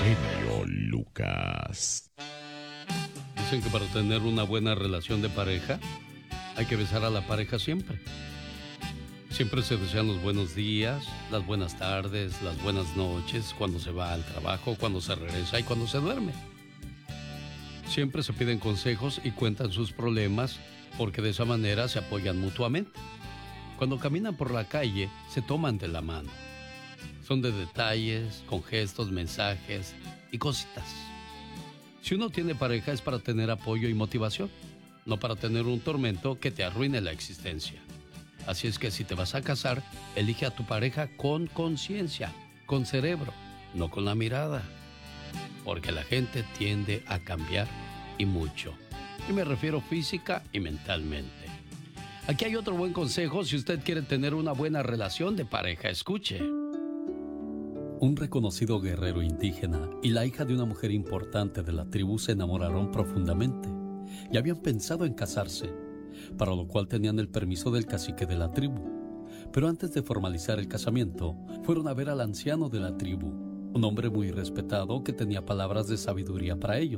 genio Lucas. Dicen que para tener una buena relación de pareja hay que besar a la pareja siempre. Siempre se desean los buenos días, las buenas tardes, las buenas noches, cuando se va al trabajo, cuando se regresa y cuando se duerme. Siempre se piden consejos y cuentan sus problemas porque de esa manera se apoyan mutuamente. Cuando caminan por la calle, se toman de la mano. Son de detalles, con gestos, mensajes y cositas. Si uno tiene pareja es para tener apoyo y motivación, no para tener un tormento que te arruine la existencia. Así es que si te vas a casar, elige a tu pareja con conciencia, con cerebro, no con la mirada. Porque la gente tiende a cambiar y mucho. Y me refiero física y mentalmente. Aquí hay otro buen consejo si usted quiere tener una buena relación de pareja. Escuche. Un reconocido guerrero indígena y la hija de una mujer importante de la tribu se enamoraron profundamente y habían pensado en casarse, para lo cual tenían el permiso del cacique de la tribu. Pero antes de formalizar el casamiento, fueron a ver al anciano de la tribu, un hombre muy respetado que tenía palabras de sabiduría para ellos.